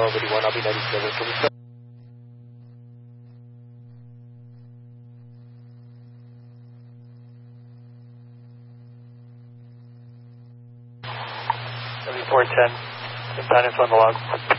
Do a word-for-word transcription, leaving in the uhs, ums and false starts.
Bravo eighty-one, I'll be ninety-seven. Can we start? seventy-four ten, guidance on the log.